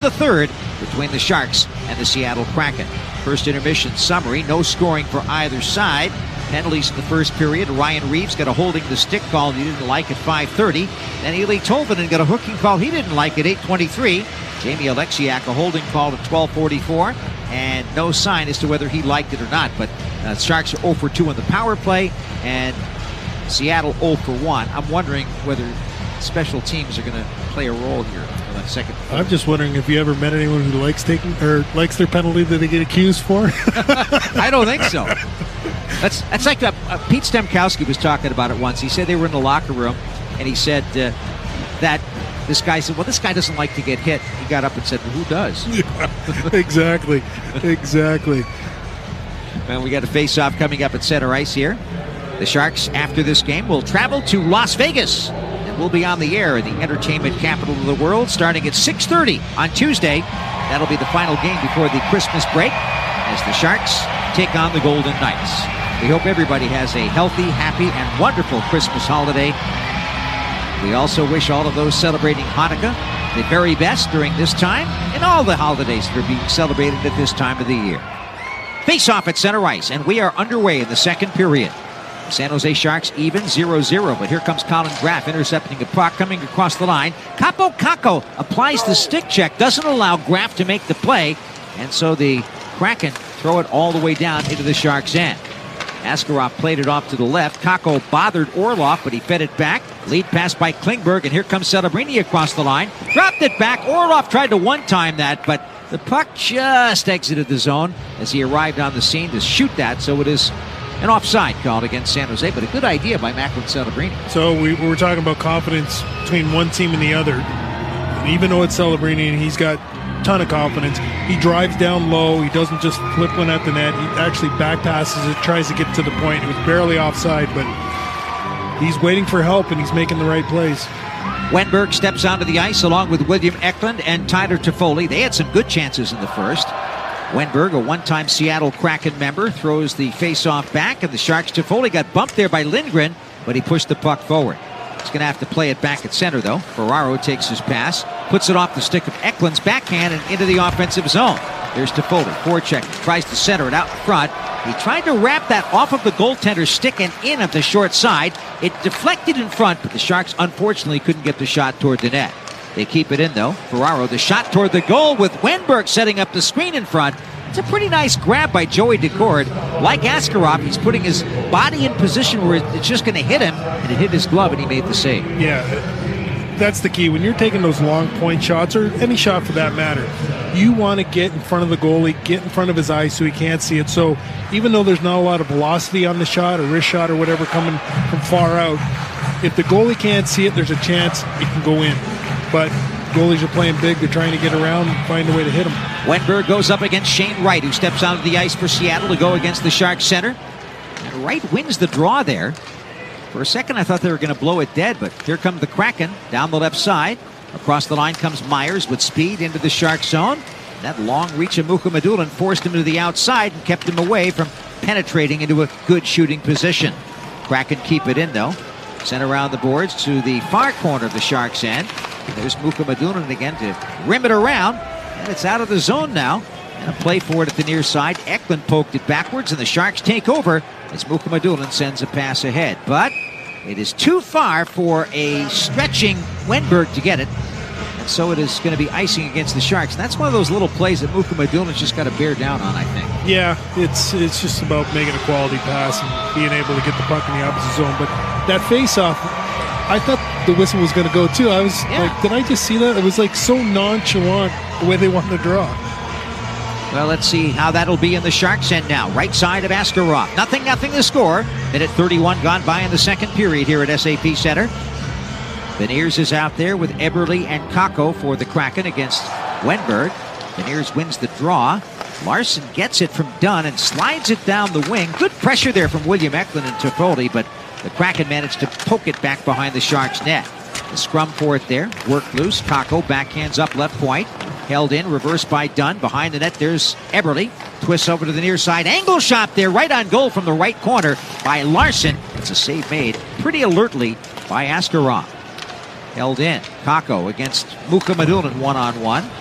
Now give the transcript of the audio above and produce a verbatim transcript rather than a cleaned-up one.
the third between the Sharks and the Seattle Kraken. First intermission summary, no scoring for either side. Penalties in the first period. Ryan Reeves got a holding the stick call he didn't like at five thirty. Then Eli Tolvanen got a hooking call he didn't like at eight twenty-three. Jamie Alexiak a holding call at twelve forty-four. And no sign as to whether he liked it or not. But uh, Sharks are oh for two on the power play, and Seattle oh for one. I'm wondering whether special teams are going to play a role here on that second. I'm just wondering if you ever met anyone who likes taking or likes their penalty that they get accused for. I don't think so. That's that's like uh, uh, Pete Stemkowski was talking about it once. He said they were in the locker room, and he said uh, that this guy said, well, this guy doesn't like to get hit. He got up and said, well, who does? Yeah, exactly. Exactly. Well, we got a face-off coming up at center ice here. The Sharks, after this game, will travel to Las Vegas. And we'll be on the air in the entertainment capital of the world starting at six thirty on Tuesday. That'll be the final game before the Christmas break as the Sharks take on the Golden Knights. We hope everybody has a healthy, happy, and wonderful Christmas holiday. We also wish all of those celebrating Hanukkah the very best during this time and all the holidays that are being celebrated at this time of the year. Face-off at center ice, and we are underway in the second period. San Jose Sharks even zero zero, but here comes Colin Graff intercepting a puck coming across the line. Kaapo Kakko applies the stick check, doesn't allow Graff to make the play, and so the Kraken throw it all the way down into the Sharks' end. Askarov played it off to the left. Kakko bothered Orlov, but he fed it back. Lead pass by Klingberg, and here comes Celebrini across the line. Dropped it back. Orlov tried to one-time that, but the puck just exited the zone as he arrived on the scene to shoot that, so it is an offside called against San Jose, but a good idea by Macklin Celebrini. So we, we were talking about confidence between one team and the other. And even though it's Celebrini and he's got a ton of confidence, he drives down low. He doesn't just flip one at the net. He actually back passes it, tries to get to the point. It was barely offside, but he's waiting for help and he's making the right plays. Wenberg steps onto the ice along with William Eklund and Tyler Toffoli. They had some good chances in the first. Wenberg, a one-time Seattle Kraken member, throws the face-off back, and the Sharks' Toffoli got bumped there by Lindgren, but he pushed the puck forward. He's going to have to play it back at center, though. Ferraro takes his pass, puts it off the stick of Eklund's backhand and into the offensive zone. There's Toffoli, forecheck, tries to center it out in front. He tried to wrap that off of the goaltender's stick and in at the short side. It deflected in front, but the Sharks unfortunately couldn't get the shot toward the net. They keep it in, though. Ferraro, the shot toward the goal with Wenberg setting up the screen in front. It's a pretty nice grab by Joey Decord. Like Askarov, he's putting his body in position where it's just going to hit him, and it hit his glove, and he made the save. Yeah, that's the key. When you're taking those long point shots, or any shot for that matter, you want to get in front of the goalie, get in front of his eyes so he can't see it. So even though there's not a lot of velocity on the shot or wrist shot or whatever coming from far out, if the goalie can't see it, there's a chance it can go in. But goalies are playing big. They're trying to get around and find a way to hit him. Wenberg goes up against Shane Wright, who steps onto the ice for Seattle to go against the Sharks center. And Wright wins the draw there. For a second, I thought they were going to blow it dead, but here comes the Kraken down the left side. Across the line comes Myers with speed into the Shark zone. That long reach of Mukhamadullin forced him to the outside and kept him away from penetrating into a good shooting position. Kraken keep it in, though. Sent around the boards to the far corner of the Sharks' end. There's Mukhamadullin again to rim it around. And it's out of the zone now. And a play for it at the near side. Eklund poked it backwards, and the Sharks take over as Mukhamadullin sends a pass ahead. But it is too far for a stretching Wenberg to get it. And so it is going to be icing against the Sharks. And that's one of those little plays that Mukhamadullin's just got to bear down on, I think. Yeah, it's it's just about making a quality pass and being able to get the puck in the opposite zone. But that face-off, I thought the whistle was going to go too. I was yeah. like, did I just see that? It was like so nonchalant the way they wanted to draw. Well, let's see how that'll be in the Sharks' end now. Right side of Askarov. Nothing, nothing to score. Minute thirty-one gone by in the second period here at S A P Center. Beniers is out there with Eberle and Kakko for the Kraken against Wenberg. Beniers wins the draw. Larson gets it from Dunn and slides it down the wing. Good pressure there from William Eklund and Toffoli, but the Kraken managed to poke it back behind the Sharks' net. The scrum for it there. Worked loose. Kakko backhands up left point. Held in. Reversed by Dunn. Behind the net, there's Eberle. Twists over to the near side. Angle shot there. Right on goal from the right corner by Larson. It's a save made pretty alertly by Askarov. Held in. Kakko against Mukhamadullin one-on-one.